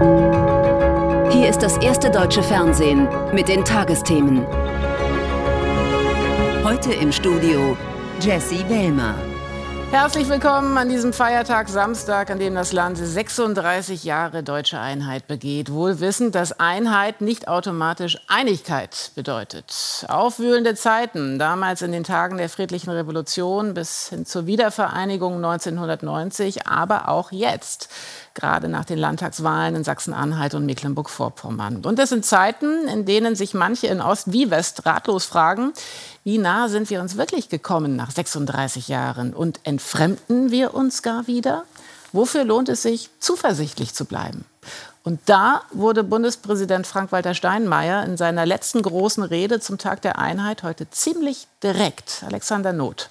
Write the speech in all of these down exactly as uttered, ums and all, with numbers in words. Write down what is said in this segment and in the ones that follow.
Hier ist das erste deutsche Fernsehen mit den Tagesthemen. Heute im Studio Jessie Wellmer. Herzlich willkommen an diesem Feiertag Samstag, an dem das Land sechsunddreißig Jahre deutsche Einheit begeht. Wohl wissend, dass Einheit nicht automatisch Einigkeit bedeutet. Aufwühlende Zeiten, damals in den Tagen der friedlichen Revolution bis hin zur Wiedervereinigung neunzehnhundertneunzig, aber auch jetzt, gerade nach den Landtagswahlen in Sachsen-Anhalt und Mecklenburg-Vorpommern. Und es sind Zeiten, in denen sich manche in Ost wie West ratlos fragen, wie nah sind wir uns wirklich gekommen nach sechsunddreißig Jahren? Und entfremden wir uns gar wieder? Wofür lohnt es sich, zuversichtlich zu bleiben? Und da wurde Bundespräsident Frank-Walter Steinmeier in seiner letzten großen Rede zum Tag der Einheit heute ziemlich direkt. Alexander Noth.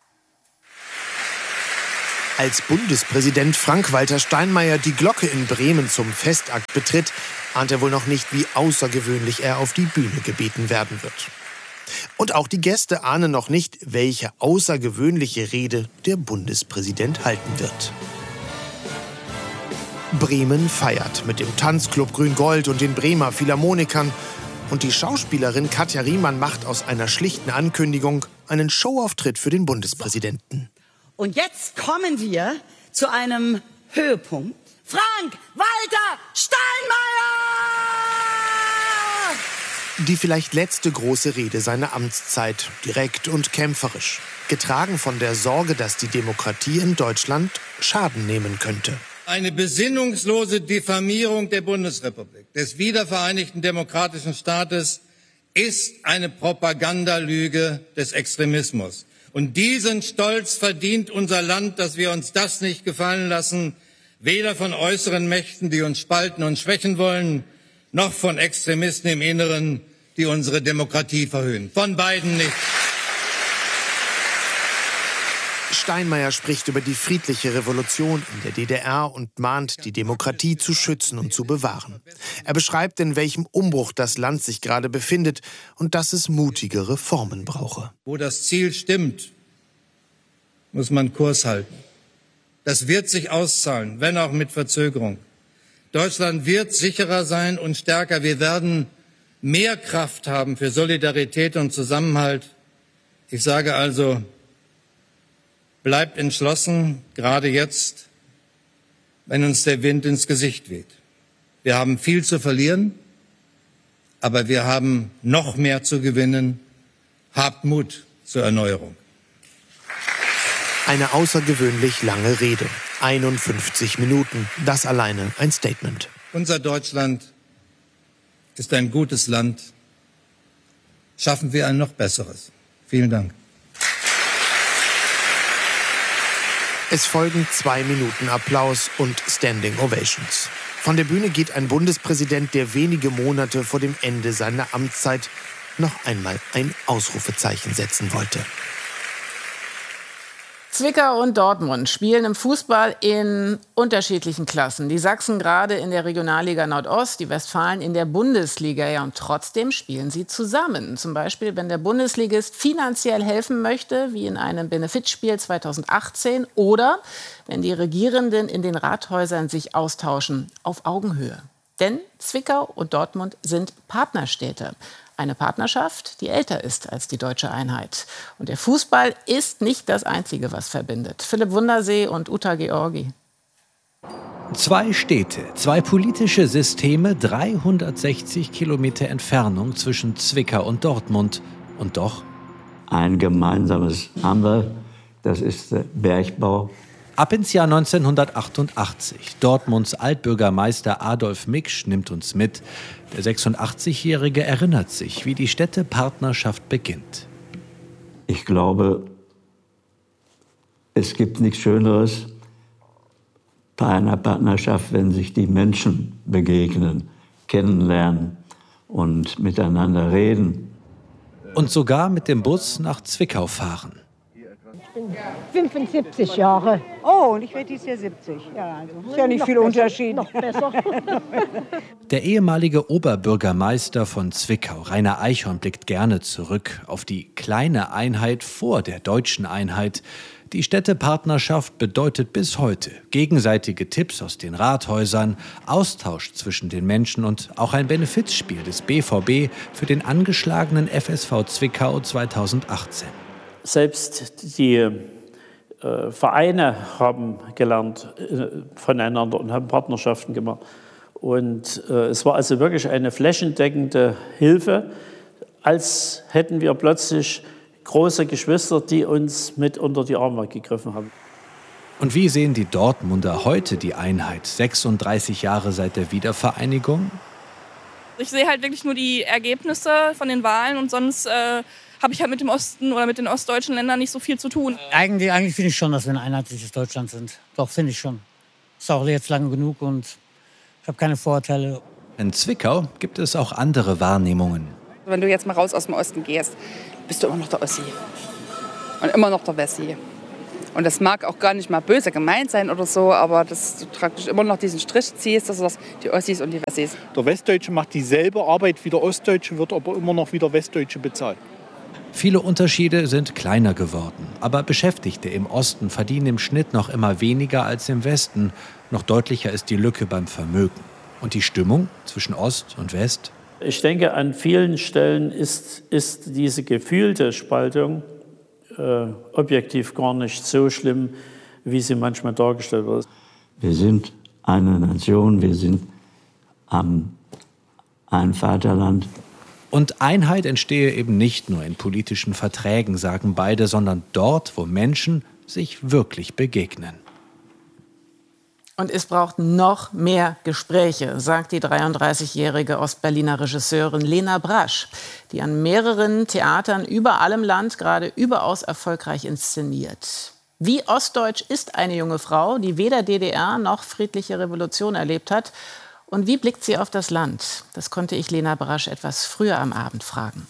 Als Bundespräsident Frank-Walter Steinmeier die Glocke in Bremen zum Festakt betritt, ahnt er wohl noch nicht, wie außergewöhnlich er auf die Bühne gebeten werden wird. Und auch die Gäste ahnen noch nicht, welche außergewöhnliche Rede der Bundespräsident halten wird. Bremen feiert mit dem Tanzclub Grün-Gold und den Bremer Philharmonikern. Und die Schauspielerin Katja Riemann macht aus einer schlichten Ankündigung einen Showauftritt für den Bundespräsidenten. Und jetzt kommen wir zu einem Höhepunkt. Frank-Walter Steinmeier! Die vielleicht letzte große Rede seiner Amtszeit, direkt und kämpferisch. Getragen von der Sorge, dass die Demokratie in Deutschland Schaden nehmen könnte. Eine besinnungslose Diffamierung der Bundesrepublik, des wiedervereinigten demokratischen Staates, ist eine Propagandalüge des Extremismus. Und diesen Stolz verdient unser Land, dass wir uns das nicht gefallen lassen, weder von äußeren Mächten, die uns spalten und schwächen wollen, noch von Extremisten im Inneren, die unsere Demokratie verhöhnen. Von beiden nicht. Steinmeier spricht über die friedliche Revolution in der D D R und mahnt, die Demokratie zu schützen und zu bewahren. Er beschreibt, in welchem Umbruch das Land sich gerade befindet und dass es mutige Reformen brauche. Wo das Ziel stimmt, muss man Kurs halten. Das wird sich auszahlen, wenn auch mit Verzögerung. Deutschland wird sicherer sein und stärker. Wir werden mehr Kraft haben für Solidarität und Zusammenhalt. Ich sage also, bleibt entschlossen, gerade jetzt, wenn uns der Wind ins Gesicht weht. Wir haben viel zu verlieren, aber wir haben noch mehr zu gewinnen. Habt Mut zur Erneuerung. Eine außergewöhnlich lange Rede. einundfünfzig Minuten. Das alleine ein Statement. Unser Deutschland ist ein gutes Land. Schaffen wir ein noch besseres. Vielen Dank. Es folgen zwei Minuten Applaus und Standing Ovations. Von der Bühne geht ein Bundespräsident, der wenige Monate vor dem Ende seiner Amtszeit noch einmal ein Ausrufezeichen setzen wollte. Zwickau und Dortmund spielen im Fußball in unterschiedlichen Klassen. Die Sachsen gerade in der Regionalliga Nordost, die Westfalen in der Bundesliga. Ja, und trotzdem spielen sie zusammen. Zum Beispiel, wenn der Bundesligist finanziell helfen möchte, wie in einem Benefizspiel zweitausendachtzehn. Oder wenn die Regierenden in den Rathäusern sich austauschen auf Augenhöhe. Denn Zwickau und Dortmund sind Partnerstädte. Eine Partnerschaft, die älter ist als die deutsche Einheit. Und der Fußball ist nicht das Einzige, was verbindet. Philipp Wundersee und Uta Georgi. Zwei Städte, zwei politische Systeme, dreihundertsechzig Kilometer Entfernung zwischen Zwickau und Dortmund. Und doch? Ein gemeinsames haben wir, das ist der Bergbau. Ab ins Jahr neunzehnhundertachtundachtzig. Dortmunds Altbürgermeister Adolf Miksch nimmt uns mit. Der sechsundachtzigjährige erinnert sich, wie die Städtepartnerschaft beginnt. Ich glaube, es gibt nichts Schöneres bei einer Partnerschaft, wenn sich die Menschen begegnen, kennenlernen und miteinander reden. Und sogar mit dem Bus nach Zwickau fahren. Ich bin fünfundsiebzig Jahre. Oh, und ich werde dieses Jahr siebzig. Ja, also ist ja nicht viel Unterschied. Noch besser. Der ehemalige Oberbürgermeister von Zwickau, Rainer Eichhorn, blickt gerne zurück auf die kleine Einheit vor der deutschen Einheit. Die Städtepartnerschaft bedeutet bis heute gegenseitige Tipps aus den Rathäusern, Austausch zwischen den Menschen und auch ein Benefizspiel des B V B für den angeschlagenen F S V Zwickau zweitausendachtzehn. Selbst die äh, Vereine haben gelernt äh, voneinander und haben Partnerschaften gemacht. Und äh, es war also wirklich eine flächendeckende Hilfe, als hätten wir plötzlich große Geschwister, die uns mit unter die Arme gegriffen haben. Und wie sehen die Dortmunder heute die Einheit, sechsunddreißig Jahre seit der Wiedervereinigung? Ich sehe halt wirklich nur die Ergebnisse von den Wahlen und sonst äh, habe ich halt mit dem Osten oder mit den ostdeutschen Ländern nicht so viel zu tun. Eigentlich, eigentlich finde ich schon, dass wir ein einheitliches Deutschland sind. Doch, finde ich schon. Ist auch jetzt lange genug und ich habe keine Vorurteile. In Zwickau gibt es auch andere Wahrnehmungen. Wenn du jetzt mal raus aus dem Osten gehst, bist du immer noch der Ossi und immer noch der Wessi. Und das mag auch gar nicht mal böse gemeint sein oder so, aber dass du praktisch immer noch diesen Strich ziehst, also dass die Ossis und die Wessis. Der Westdeutsche macht dieselbe Arbeit wie der Ostdeutsche, wird aber immer noch wie der Westdeutsche bezahlt. Viele Unterschiede sind kleiner geworden, aber Beschäftigte im Osten verdienen im Schnitt noch immer weniger als im Westen. Noch deutlicher ist die Lücke beim Vermögen. Und die Stimmung zwischen Ost und West? Ich denke, an vielen Stellen ist, ist diese gefühlte Spaltung äh, objektiv gar nicht so schlimm, wie sie manchmal dargestellt wird. Wir sind eine Nation, wir sind ähm, ein Vaterland. Und Einheit entstehe eben nicht nur in politischen Verträgen, sagen beide, sondern dort, wo Menschen sich wirklich begegnen. Und es braucht noch mehr Gespräche, sagt die dreiunddreißigjährige Ostberliner Regisseurin Lena Brasch, die an mehreren Theatern überall im Land gerade überaus erfolgreich inszeniert. Wie ostdeutsch ist eine junge Frau, die weder D D R noch friedliche Revolution erlebt hat? Und wie blickt sie auf das Land? Das konnte ich Lena Brasch etwas früher am Abend fragen.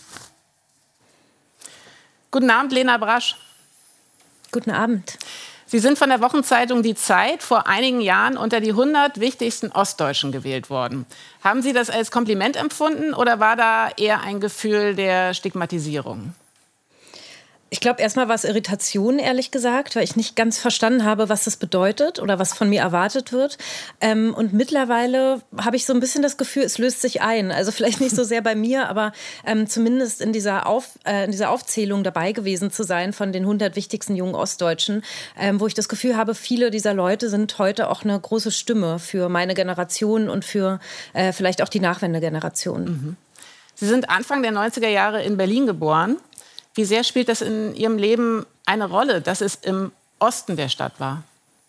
Guten Abend, Lena Brasch. Guten Abend. Sie sind von der Wochenzeitung Die Zeit vor einigen Jahren unter die hundert wichtigsten Ostdeutschen gewählt worden. Haben Sie das als Kompliment empfunden oder war da eher ein Gefühl der Stigmatisierung? Ich glaube, erstmal war es Irritation, ehrlich gesagt, weil ich nicht ganz verstanden habe, was das bedeutet oder was von mir erwartet wird. Ähm, und mittlerweile habe ich so ein bisschen das Gefühl, es löst sich ein. Also vielleicht nicht so sehr bei mir, aber ähm, zumindest in dieser, Auf, äh, in dieser Aufzählung dabei gewesen zu sein von den hundert wichtigsten jungen Ostdeutschen, ähm, wo ich das Gefühl habe, viele dieser Leute sind heute auch eine große Stimme für meine Generation und für äh, vielleicht auch die Nachwendegeneration. Mhm. Sie sind Anfang der neunziger Jahre in Berlin geboren. Wie sehr spielt das in Ihrem Leben eine Rolle, dass es im Osten der Stadt war?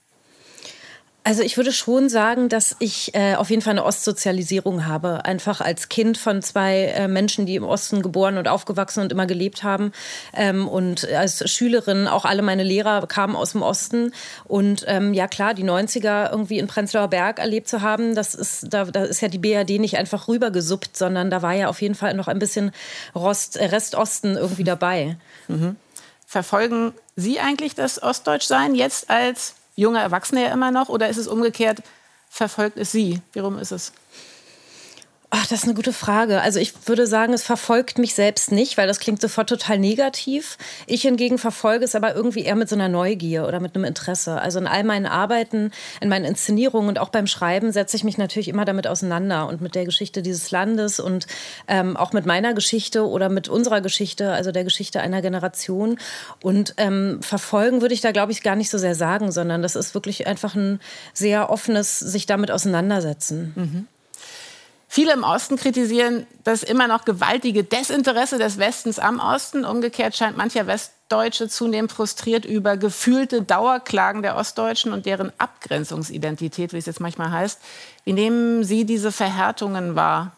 Also ich würde schon sagen, dass ich äh, auf jeden Fall eine Ostsozialisierung habe. Einfach als Kind von zwei äh, Menschen, die im Osten geboren und aufgewachsen und immer gelebt haben. Ähm, und als Schülerin, auch alle meine Lehrer kamen aus dem Osten. Und ähm, ja klar, die neunziger irgendwie in Prenzlauer Berg erlebt zu haben, das ist, da, da ist ja die B R D nicht einfach rübergesuppt, sondern da war ja auf jeden Fall noch ein bisschen Rost, äh, Restosten irgendwie dabei. Mhm. Verfolgen Sie eigentlich das Ostdeutschsein jetzt als junge Erwachsene ja immer noch, oder ist es umgekehrt, verfolgt es Sie? Wie rum ist es? Ach, das ist eine gute Frage. Also ich würde sagen, es verfolgt mich selbst nicht, weil das klingt sofort total negativ. Ich hingegen verfolge es aber irgendwie eher mit so einer Neugier oder mit einem Interesse. Also in all meinen Arbeiten, in meinen Inszenierungen und auch beim Schreiben setze ich mich natürlich immer damit auseinander und mit der Geschichte dieses Landes und ähm, auch mit meiner Geschichte oder mit unserer Geschichte, also der Geschichte einer Generation. Und ähm, verfolgen würde ich da, glaube ich, gar nicht so sehr sagen, sondern das ist wirklich einfach ein sehr offenes sich damit auseinandersetzen. Mhm. Viele im Osten kritisieren das immer noch gewaltige Desinteresse des Westens am Osten. Umgekehrt scheint mancher Westdeutsche zunehmend frustriert über gefühlte Dauerklagen der Ostdeutschen und deren Abgrenzungsidentität, wie es jetzt manchmal heißt. Wie nehmen Sie diese Verhärtungen wahr?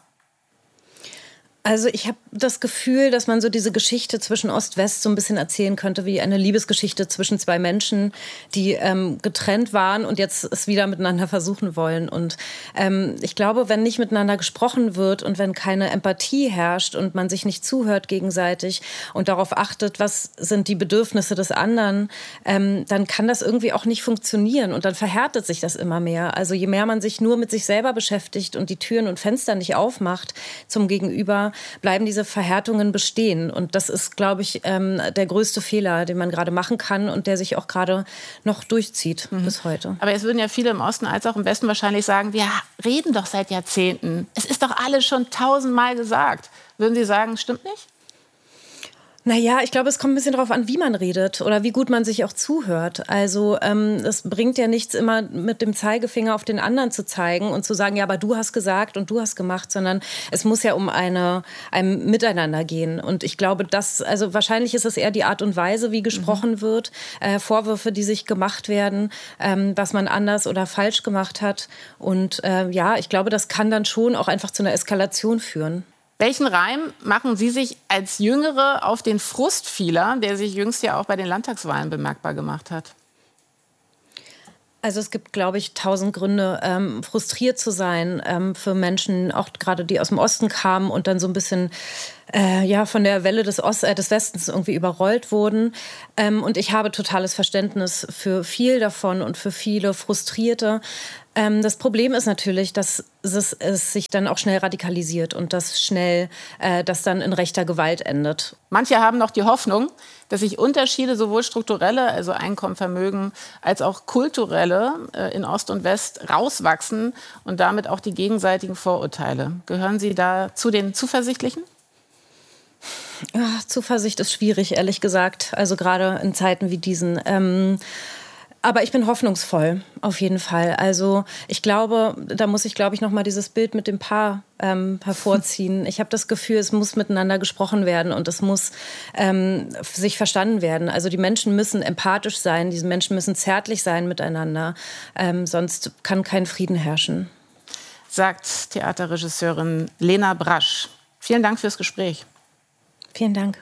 Also ich habe das Gefühl, dass man so diese Geschichte zwischen Ost-West so ein bisschen erzählen könnte wie eine Liebesgeschichte zwischen zwei Menschen, die ähm, getrennt waren und jetzt es wieder miteinander versuchen wollen. Und ähm, ich glaube, wenn nicht miteinander gesprochen wird und wenn keine Empathie herrscht und man sich nicht zuhört gegenseitig und darauf achtet, was sind die Bedürfnisse des anderen, ähm, dann kann das irgendwie auch nicht funktionieren und dann verhärtet sich das immer mehr. Also je mehr man sich nur mit sich selber beschäftigt und die Türen und Fenster nicht aufmacht zum Gegenüber, weiter bleiben diese Verhärtungen bestehen. Und das ist, glaube ich, ähm, der größte Fehler, den man gerade machen kann und der sich auch gerade noch durchzieht mhm. bis heute. Aber es würden ja viele im Osten als auch im Westen wahrscheinlich sagen, wir reden doch seit Jahrzehnten. Es ist doch alles schon tausendmal gesagt. Würden Sie sagen, stimmt nicht? Naja, ich glaube, es kommt ein bisschen darauf an, wie man redet oder wie gut man sich auch zuhört. Also ähm, es bringt ja nichts, immer mit dem Zeigefinger auf den anderen zu zeigen und zu sagen, ja, aber du hast gesagt und du hast gemacht, sondern es muss ja um eine, ein Miteinander gehen. Und ich glaube, dass, also wahrscheinlich ist es eher die Art und Weise, wie gesprochen mhm. wird, äh, Vorwürfe, die sich gemacht werden, ähm, was man anders oder falsch gemacht hat. Und äh, ja, ich glaube, das kann dann schon auch einfach zu einer Eskalation führen. Welchen Reim machen Sie sich als Jüngere auf den Frust vieler, der sich jüngst ja auch bei den Landtagswahlen bemerkbar gemacht hat? Also es gibt, glaube ich, tausend Gründe, ähm, frustriert zu sein ähm, für Menschen, auch gerade die aus dem Osten kamen und dann so ein bisschen äh, ja, von der Welle des, Ost äh, des Westens irgendwie überrollt wurden. Ähm, und ich habe totales Verständnis für viel davon und für viele Frustrierte. Ähm, das Problem ist natürlich, dass es, es sich dann auch schnell radikalisiert und dass schnell äh, das dann in rechter Gewalt endet. Manche haben noch die Hoffnung, dass sich Unterschiede, sowohl strukturelle, also Einkommen, Vermögen, als auch kulturelle äh, in Ost und West rauswachsen und damit auch die gegenseitigen Vorurteile. Gehören Sie da zu den Zuversichtlichen? Ja, Zuversicht ist schwierig, ehrlich gesagt. Also gerade in Zeiten wie diesen. Ähm, Aber ich bin hoffnungsvoll, auf jeden Fall. Also ich glaube, da muss ich, glaube ich, noch mal dieses Bild mit dem Paar ähm, hervorziehen. Ich habe das Gefühl, es muss miteinander gesprochen werden und es muss ähm, sich verstanden werden. Also die Menschen müssen empathisch sein, diese Menschen müssen zärtlich sein miteinander. Ähm, sonst kann kein Frieden herrschen. Sagt Theaterregisseurin Lena Brasch. Vielen Dank fürs Gespräch. Vielen Dank.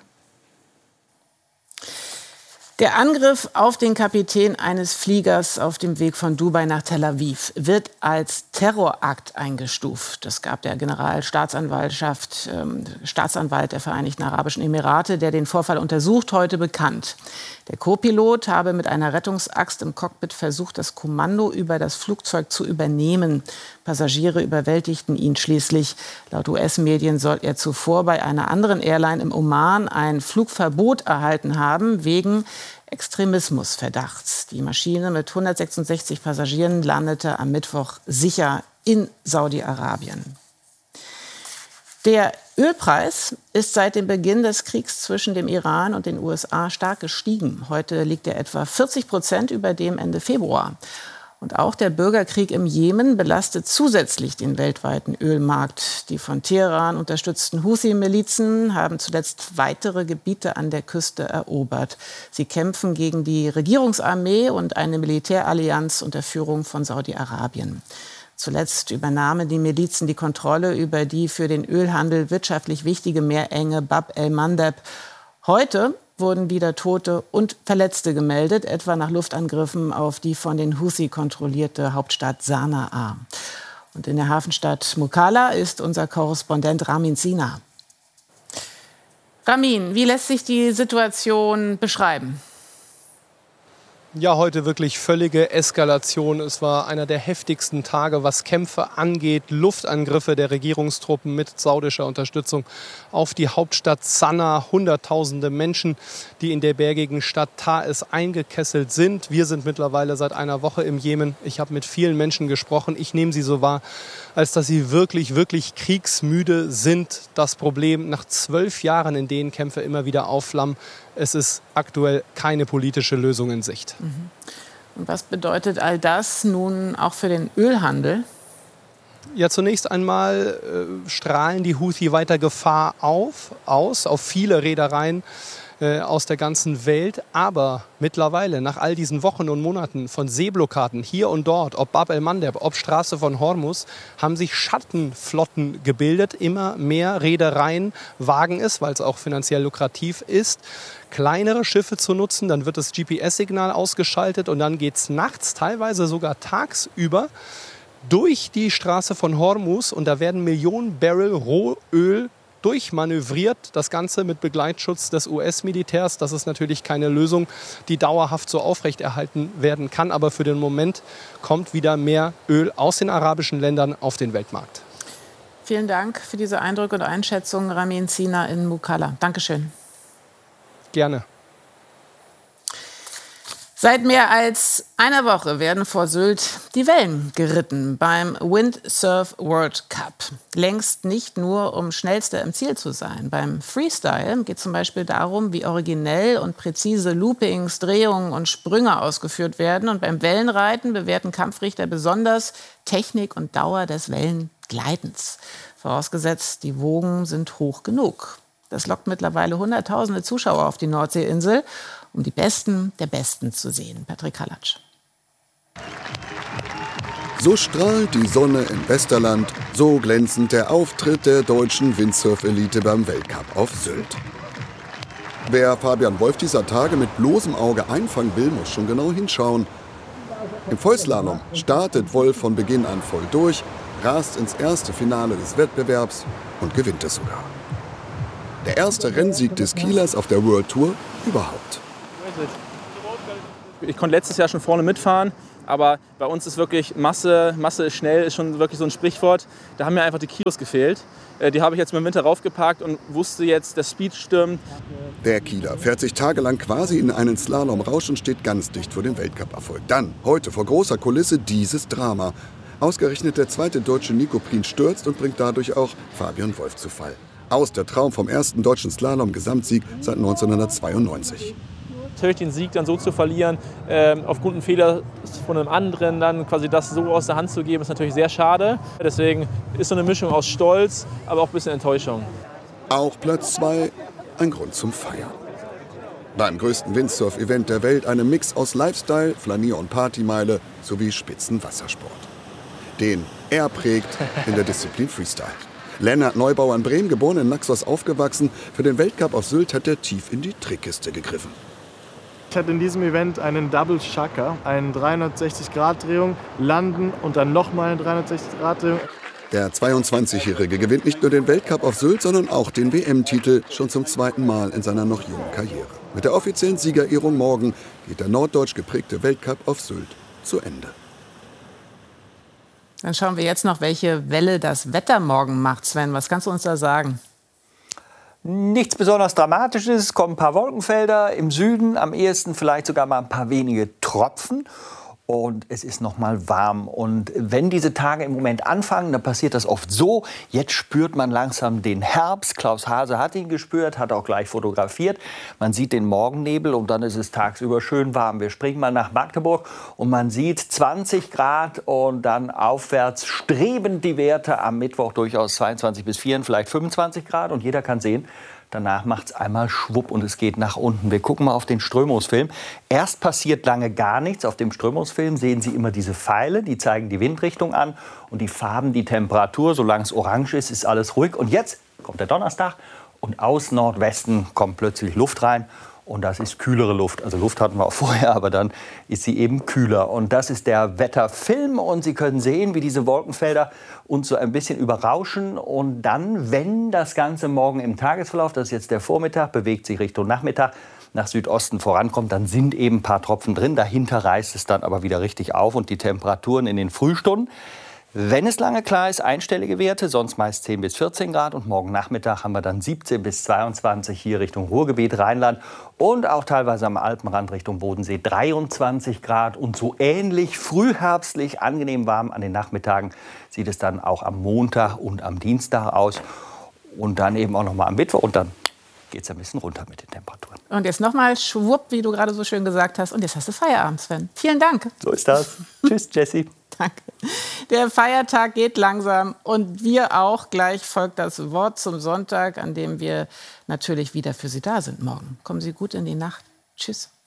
Der Angriff auf den Kapitän eines Fliegers auf dem Weg von Dubai nach Tel Aviv wird als Terrorakt eingestuft. Das gab der Generalstaatsanwaltschaft, ähm, Staatsanwalt der Vereinigten Arabischen Emirate, der den Vorfall untersucht, heute bekannt. Der Co-Pilot habe mit einer Rettungsaxt im Cockpit versucht, das Kommando über das Flugzeug zu übernehmen. Passagiere überwältigten ihn schließlich. Laut U S-Medien soll er zuvor bei einer anderen Airline im Oman ein Flugverbot erhalten haben, wegen Extremismusverdachts. Die Maschine mit hundertsechsundsechzig Passagieren landete am Mittwoch sicher in Saudi-Arabien. Der Ölpreis ist seit dem Beginn des Kriegs zwischen dem Iran und den U S A stark gestiegen. Heute liegt er etwa vierzig Prozent über dem Ende Februar. Und auch der Bürgerkrieg im Jemen belastet zusätzlich den weltweiten Ölmarkt. Die von Teheran unterstützten Houthi-Milizen haben zuletzt weitere Gebiete an der Küste erobert. Sie kämpfen gegen die Regierungsarmee und eine Militärallianz unter Führung von Saudi-Arabien. Zuletzt übernahmen die Milizen die Kontrolle über die für den Ölhandel wirtschaftlich wichtige Meerenge Bab el-Mandeb. Heute wurden wieder Tote und Verletzte gemeldet, etwa nach Luftangriffen auf die von den Houthi kontrollierte Hauptstadt Sanaa. Und in der Hafenstadt Mukalla ist unser Korrespondent Ramin Sina. Ramin, wie lässt sich die Situation beschreiben? Ja, heute wirklich völlige Eskalation. Es war einer der heftigsten Tage, was Kämpfe angeht. Luftangriffe der Regierungstruppen mit saudischer Unterstützung auf die Hauptstadt Sanaa. Hunderttausende Menschen, die in der bergigen Stadt Taiz eingekesselt sind. Wir sind mittlerweile seit einer Woche im Jemen. Ich habe mit vielen Menschen gesprochen. Ich nehme sie so wahr, als dass sie wirklich, wirklich kriegsmüde sind. Das Problem nach zwölf Jahren, in denen Kämpfe immer wieder aufflammen, es ist aktuell keine politische Lösung in Sicht. Und was bedeutet all das nun auch für den Ölhandel? Ja, zunächst einmal äh, strahlen die Houthi weiter Gefahr auf, aus, auf viele Reedereien äh, aus der ganzen Welt. Aber mittlerweile, nach all diesen Wochen und Monaten von Seeblockaden hier und dort, ob Bab el-Mandeb, ob Straße von Hormuz, haben sich Schattenflotten gebildet. Immer mehr Reedereien wagen es, weil es auch finanziell lukrativ ist, kleinere Schiffe zu nutzen. Dann wird das G P S-Signal ausgeschaltet und dann geht es nachts, teilweise sogar tagsüber, durch die Straße von Hormuz. Und da werden Millionen Barrel Rohöl durchmanövriert. Das Ganze mit Begleitschutz des U S-Militärs. Das ist natürlich keine Lösung, die dauerhaft so aufrechterhalten werden kann. Aber für den Moment kommt wieder mehr Öl aus den arabischen Ländern auf den Weltmarkt. Vielen Dank für diese Eindrücke und Einschätzungen, Ramin Zina in Mukalla. Dankeschön. Gerne. Seit mehr als einer Woche werden vor Sylt die Wellen geritten beim Windsurf World Cup. Längst nicht nur, um Schnellster im Ziel zu sein. Beim Freestyle geht es zum Beispiel darum, wie originell und präzise Loopings, Drehungen und Sprünge ausgeführt werden. Und beim Wellenreiten bewerten Kampfrichter besonders Technik und Dauer des Wellengleitens. Vorausgesetzt, die Wogen sind hoch genug. Das lockt mittlerweile Hunderttausende Zuschauer auf die Nordseeinsel, um die Besten der Besten zu sehen. Patrick Kalatsch. So strahlt die Sonne im Westerland, so glänzend der Auftritt der deutschen Windsurf-Elite beim Weltcup auf Sylt. Wer Fabian Wolf dieser Tage mit bloßem Auge einfangen will, muss schon genau hinschauen. Im Vollslalom startet Wolf von Beginn an voll durch, rast ins erste Finale des Wettbewerbs und gewinnt es sogar. Der erste Rennsieg des Kielers auf der World Tour überhaupt. Ich konnte letztes Jahr schon vorne mitfahren, aber bei uns ist wirklich Masse, Masse ist schnell, ist schon wirklich so ein Sprichwort. Da haben mir einfach die Kilos gefehlt. Die habe ich jetzt im Winter raufgepackt und wusste jetzt, der Speed stimmt. Der Kieler fährt sich tagelang quasi in einen Slalom-Rausch und steht ganz dicht vor dem Weltcup-Erfolg. Dann, heute vor großer Kulisse, dieses Drama. Ausgerechnet der zweite deutsche Nico Prien stürzt und bringt dadurch auch Fabian Wolf zu Fall. Aus der Traum vom ersten deutschen Slalom-Gesamtsieg seit neunzehnhundertzweiundneunzig. Natürlich den Sieg dann so zu verlieren, äh, aufgrund eines Fehlers von einem anderen, dann quasi das so aus der Hand zu geben, ist natürlich sehr schade. Deswegen ist so eine Mischung aus Stolz, aber auch ein bisschen Enttäuschung. Auch Platz zwei, ein Grund zum Feiern. Beim größten Windsurf-Event der Welt eine Mix aus Lifestyle, Flanier- und Partymeile sowie Spitzenwassersport. Den er prägt in der Disziplin Freestyle. Lennart Neubauer in Bremen, geboren in Naxos aufgewachsen, für den Weltcup auf Sylt hat er tief in die Trickkiste gegriffen. Ich hatte in diesem Event einen Double Shaka, eine dreihundertsechzig Grad Drehung, landen und dann nochmal eine dreihundertsechzig Grad Drehung. Der zweiundzwanzigjährige gewinnt nicht nur den Weltcup auf Sylt, sondern auch den W M-Titel schon zum zweiten Mal in seiner noch jungen Karriere. Mit der offiziellen Siegerehrung morgen geht der norddeutsch geprägte Weltcup auf Sylt zu Ende. Dann schauen wir jetzt noch, welche Welle das Wetter morgen macht. Sven, was kannst du uns da sagen? Nichts besonders Dramatisches, es kommen ein paar Wolkenfelder im Süden, am ehesten vielleicht sogar mal ein paar wenige Tropfen. Und es ist noch mal warm. Und wenn diese Tage im Moment anfangen, dann passiert das oft so. Jetzt spürt man langsam den Herbst. Klaus Hase hat ihn gespürt, hat auch gleich fotografiert. Man sieht den Morgennebel und dann ist es tagsüber schön warm. Wir springen mal nach Magdeburg und man sieht zwanzig Grad und dann aufwärts streben die Werte am Mittwoch durchaus zweiundzwanzig bis vierundzwanzig, vielleicht fünfundzwanzig Grad. Und jeder kann sehen, danach macht es einmal schwupp und es geht nach unten. Wir gucken mal auf den Strömungsfilm. Erst passiert lange gar nichts. Auf dem Strömungsfilm sehen Sie immer diese Pfeile, die zeigen die Windrichtung an. Und die Farben, die Temperatur, solange es orange ist, ist alles ruhig. Und jetzt kommt der Donnerstag und aus Nordwesten kommt plötzlich Luft rein. Und das ist kühlere Luft. Also Luft hatten wir auch vorher, aber dann ist sie eben kühler. Und das ist der Wetterfilm. Und Sie können sehen, wie diese Wolkenfelder uns so ein bisschen überrauschen. Und dann, wenn das Ganze morgen im Tagesverlauf, das ist jetzt der Vormittag, bewegt sich Richtung Nachmittag, nach Südosten vorankommt, dann sind eben ein paar Tropfen drin. Dahinter reißt es dann aber wieder richtig auf. Und die Temperaturen in den Frühstunden, wenn es lange klar ist, einstellige Werte, sonst meist zehn bis vierzehn Grad. Und morgen Nachmittag haben wir dann siebzehn bis zweiundzwanzig hier Richtung Ruhrgebiet, Rheinland und auch teilweise am Alpenrand Richtung Bodensee dreiundzwanzig Grad. Und so ähnlich frühherbstlich, angenehm warm an den Nachmittagen sieht es dann auch am Montag und am Dienstag aus. Und dann eben auch noch mal am Mittwoch. Und dann geht es ein bisschen runter mit den Temperaturen. Und jetzt noch mal schwupp, wie du gerade so schön gesagt hast. Und jetzt hast du Feierabend, Sven. Vielen Dank. So ist das. Tschüss, Jessie. Danke. Der Feiertag geht langsam und wir auch. Gleich folgt das Wort zum Sonntag, an dem wir natürlich wieder für Sie da sind morgen. Kommen Sie gut in die Nacht. Tschüss.